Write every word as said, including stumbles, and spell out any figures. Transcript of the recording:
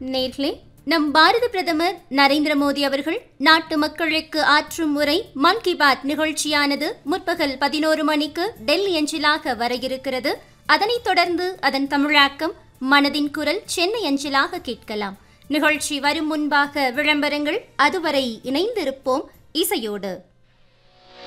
நேர்களே, நம் பாரத பிரதமர் நரேந்திர மோடி அவர்கள் நாட்டு மக்களுக்கு ஆற்றும் உரை மன் கி பாத் நிகழ்ச்சியானது முற்பகல் பதினோரு மணிக்கு டெல்லி அஞ்சலாக வர இருக்கிறது. அதனைத் தொடர்ந்து அதன் தமிழாக்கம் மனதின் குரல் சென்னை அஞ்சலாக கேட்கலாம். நிகழ்ச்சி வரும் முன்பாக விளம்பரங்கள். அதுவரை இணைந்திருப்போம் இசையோடு.